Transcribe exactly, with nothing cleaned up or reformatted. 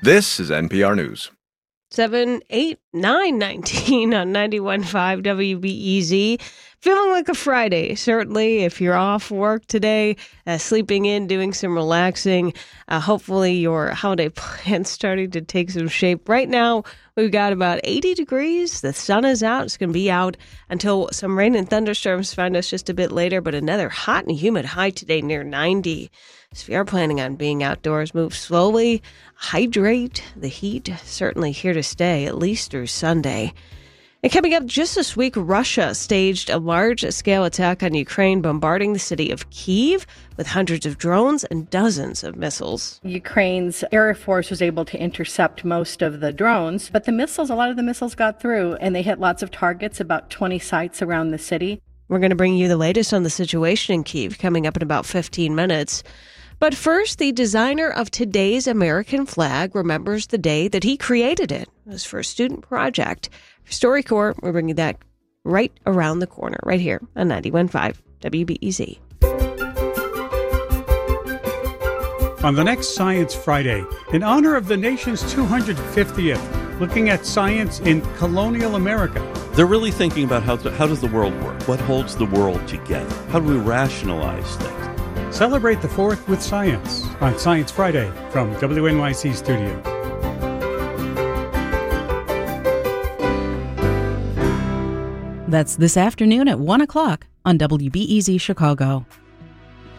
This is N P R News. seven, eight, nine, nineteen on ninety-one point five W B E Z. Feeling like a Friday, certainly. If you're off work today, uh, sleeping in, doing some relaxing, uh, hopefully your holiday plan's starting to take some shape. Right now, we've got about eighty degrees. The sun is out. It's going to be out until some rain and thunderstorms find us just a bit later, but another hot and humid high today near ninety. So if you are planning on being outdoors, move slowly, hydrate. The heat certainly here to stay, at least through Sunday. And coming up just this week, Russia staged a large-scale attack on Ukraine, bombarding the city of Kyiv with hundreds of drones and dozens of missiles. Ukraine's Air Force was able to intercept most of the drones, but the missiles, a lot of the missiles got through, and they hit lots of targets, about twenty sites around the city. We're going to bring you the latest on the situation in Kyiv coming up in about fifteen minutes. But first, the designer of today's American flag remembers the day that he created it. It was for a student project. For StoryCorps, we're bringing that right around the corner, right here on ninety-one point five W B E Z. On the next Science Friday, in honor of the nation's two hundred fiftieth, looking at science in colonial America. They're really thinking about how, to, how does the world work? What holds the world together? How do we rationalize things? Celebrate the fourth with science on Science Friday from W N Y C Studios. That's this afternoon at one o'clock on W B E Z Chicago.